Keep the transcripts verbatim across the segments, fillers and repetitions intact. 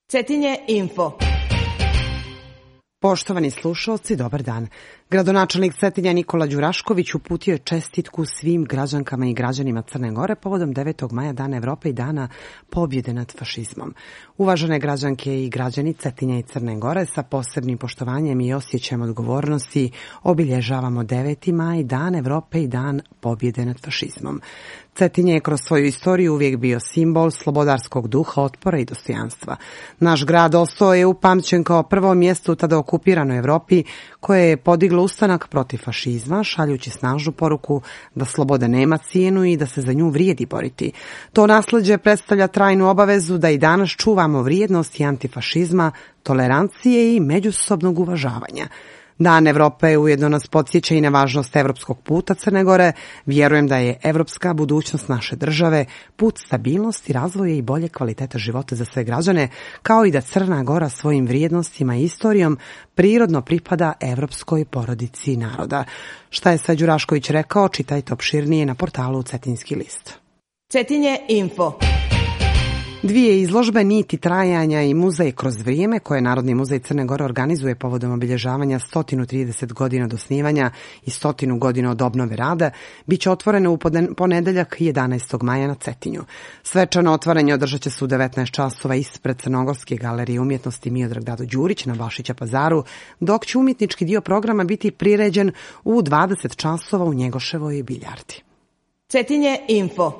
Cetinje info. Poštovani slušalci, dobar dan. Gradonačelnik Cetinja Nikola Đurašković uputio je čestitku svim građankama i građanima Crne Gore povodom devetog maja, Dana Evrope i Dana pobjede nad fašizmom. Uvažene građanke i građani Cetinja i Crne Gore, sa posebnim poštovanjem i osjećajem odgovornosti obilježavamo deveti maj, Dan Evrope i Dan pobjede nad fašizmom. Cetinje je kroz svoju istoriju uvijek bio simbol slobodarskog duha, otpora i dostojanstva. Naš grad ostao je upamćen kao prvo mjesto u tada okupiranoj Evropi koje je podiglo ustanak protiv fašizma, šaljući snažnu poruku da sloboda nema cijenu i da se za nju vrijedi boriti. To nasleđe predstavlja trajnu obavezu da i danas čuvamo vrijednosti antifašizma, tolerancije i međusobnog uvažavanja. Dan Evrope ujedno nas podsjeća i na važnost evropskog puta Crne Gore. Vjerujem da je evropska budućnost naše države put stabilnosti, razvoja i bolje kvaliteta života za sve građane, kao i da Crna Gora svojim vrijednostima i istorijom prirodno pripada evropskoj porodici naroda. Šta je sve Đurašković rekao, čitajte opširnije na portalu Cetinjski list. Cetinje info. Dvije izložbe Niti trajanja i Muzej kroz vrijeme, koje Narodni muzej Crne Gore organizuje povodom obilježavanja sto trideset godina od osnivanja i stotinu godina od obnove rada, bit će otvorene u ponedeljak jedanaestog maja na Cetinju. Svečano otvaranje održat će se u devetnaest časova ispred Crnogorske galerije umjetnosti Miodrag Dado Đurić na Bašića Pazaru, dok će umjetnički dio programa biti priređen u dvadeset časova u Njegoševoj biljardi. Cetinje info.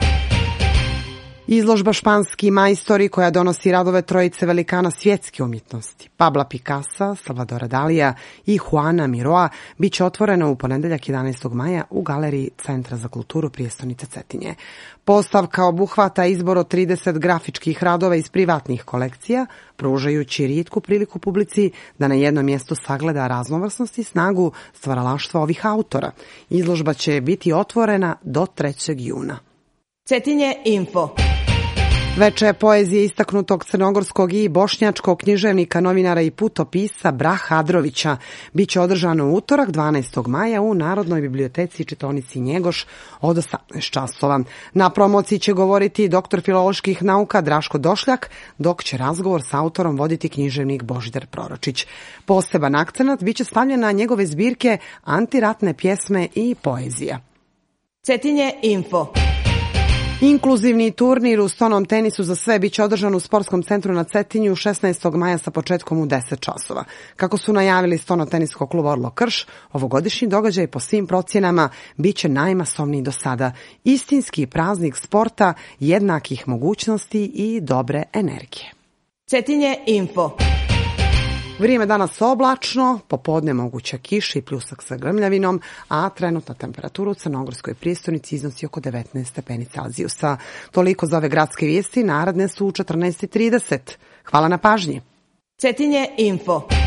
Izložba Španski majstori, koja donosi radove trojice velikana svjetske umjetnosti, Pabla Picassa, Salvadora Dalija i Juana Miroa, bit će otvorena u ponedeljak jedanaestog maja u galeriji Centra za kulturu prijestolnice Cetinje. Postavka obuhvata izbor od trideset grafičkih radova iz privatnih kolekcija, pružajući rijetku priliku publici da na jednom mjestu sagleda raznovrsnost i snagu stvaralaštva ovih autora. Izložba će biti otvorena do trećeg juna. Cetinje info. Veče poezije istaknutog crnogorskog i bošnjačkog književnika, novinara i putopisa Braha Adrovića biće održano u utorak dvanaestog maja u Narodnoj biblioteci i čitaonici Njegoš od osamnaest časova. Na promociji će govoriti doktor filoloških nauka Draško Došljak, dok će razgovor s autorom voditi književnik Božidar Proročić. Poseban akcenat biće stavljen na njegove zbirke antiratne pjesme i poezija. Cetinje info. Inkluzivni turnir u stonom tenisu za sve biće održan u Sportskom centru na Cetinju šesnaestog maja sa početkom u deset časova. Kako su najavili stono-teniskog kluba Orlo Krš, ovogodišnji događaj po svim procjenama biće najmasovniji do sada. Istinski praznik sporta, jednakih mogućnosti i dobre energije. Cetinje info. Vrijeme danas oblačno, popodne moguća kiša i pljusak sa grmljavinom, a trenutna temperatura u crnogorskoj prijestolnici iznosi oko devetnaest stepeni Celzijusa. Toliko za ove gradske vijesti, naredne su u četrnaest i trideset. Hvala na pažnji. Cetinje info.